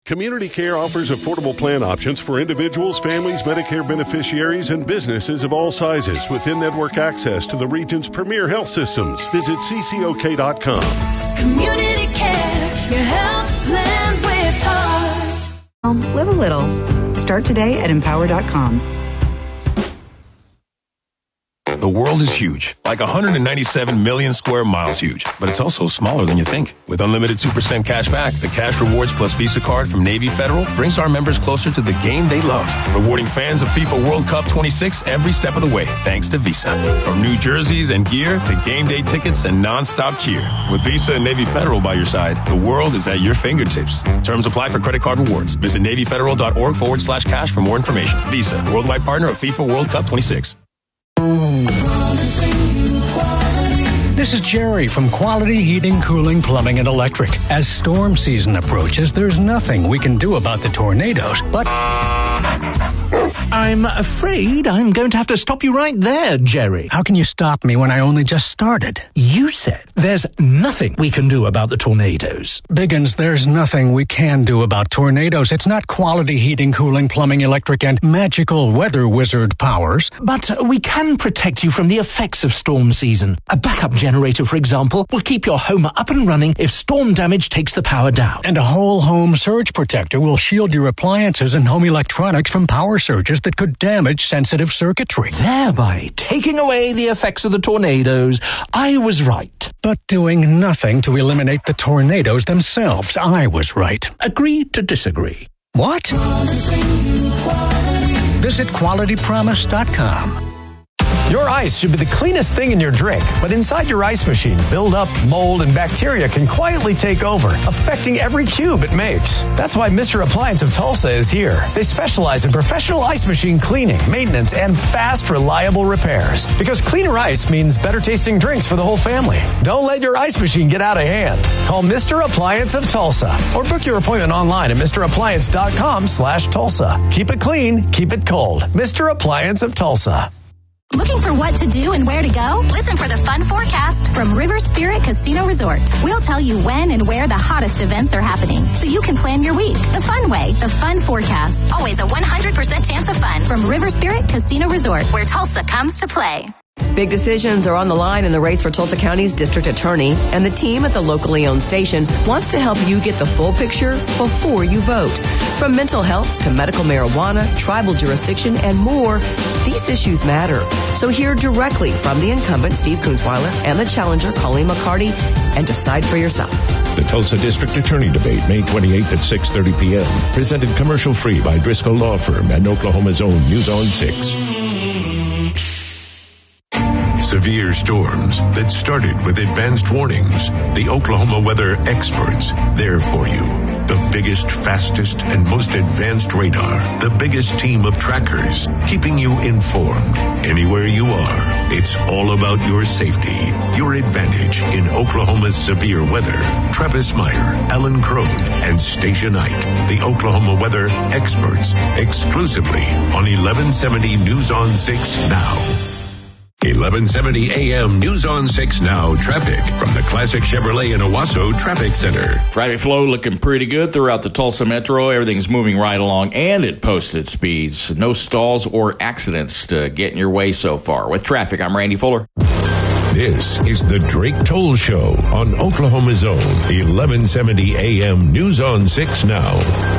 Community Care offers affordable plan options for individuals, families, Medicare beneficiaries, and businesses of all sizes with in-network access to the region's premier health systems. Visit ccok.com. Community Care, your health plan with heart. Live a little. Start today at empower.com. The world is huge, like 197 million square miles huge, but it's also smaller than you think. With unlimited 2% cash back, the Cash Rewards Plus Visa card from Navy Federal brings our members closer to the game they love, rewarding fans of FIFA World Cup 26 every step of the way, thanks to Visa. From new jerseys and gear to game day tickets and non-stop cheer. With Visa and Navy Federal by your side, the world is at your fingertips. Terms apply for credit card rewards. Visit NavyFederal.org/cash for more information. Visa, worldwide partner of FIFA World Cup 26. This is Jerry from Quality Heating, Cooling, Plumbing, and Electric. As storm season approaches, there's nothing we can do about the tornadoes, but I'm afraid I'm going to have to stop you right there, Jerry. How can you stop me when I only just started? You said there's nothing we can do about the tornadoes. Biggins, there's nothing we can do about tornadoes. It's not Quality Heating, Cooling, Plumbing, Electric, and magical weather wizard powers. But we can protect you from the effects of storm season. A backup generator, for example, will keep your home up and running if storm damage takes the power down. And a whole home surge protector will shield your appliances and home electronics from power surges that could damage sensitive circuitry. Thereby taking away the effects of the tornadoes. I was right. But doing nothing to eliminate the tornadoes themselves. I was right. Agree to disagree. What? Visit QualityPromise.com. Your ice should be the cleanest thing in your drink, but inside your ice machine, buildup, mold, and bacteria can quietly take over, affecting every cube it makes. That's why Mr. Appliance of Tulsa is here. They specialize in professional ice machine cleaning, maintenance, and fast, reliable repairs. Because cleaner ice means better tasting drinks for the whole family. Don't let your ice machine get out of hand. Call Mr. Appliance of Tulsa or book your appointment online at MrAppliance.com/Tulsa. Keep it clean, keep it cold. Mr. Appliance of Tulsa. Looking for what to do and where to go? Listen for the Fun Forecast from River Spirit Casino Resort. We'll tell you when and where the hottest events are happening, so you can plan your week the fun way. The Fun Forecast. Always a 100% chance of fun from River Spirit Casino Resort, where Tulsa comes to play. Big decisions are on the line in the race for Tulsa County's district attorney, and the team at the locally owned station wants to help you get the full picture before you vote. From mental health to medical marijuana, tribal jurisdiction, and more, these issues matter. So hear directly from the incumbent, Steve Kunzweiler, and the challenger, Colleen McCarty, and decide for yourself. The Tulsa District Attorney Debate, May 28th at 6:30 p.m. Presented commercial-free by Driscoll Law Firm and Oklahoma's own News on 6. Severe storms that started with advanced warnings. The Oklahoma weather experts, there for you. The biggest, fastest, and most advanced radar. The biggest team of trackers, keeping you informed anywhere you are. It's all about your safety, your advantage in Oklahoma's severe weather. Travis Meyer, Alan Crone, and Stacia Knight, the Oklahoma weather experts, exclusively on 1170 News on 6 now. 1170 AM News on 6 Now traffic from the Classic Chevrolet in Owasso Traffic Center. Traffic flow looking pretty good throughout the Tulsa Metro. Everything's moving right along and at posted speeds. No stalls or accidents to get in your way so far. With traffic, I'm Randy Fuller. This is the Drake Toll Show on Oklahoma's own 1170 AM News on 6 Now.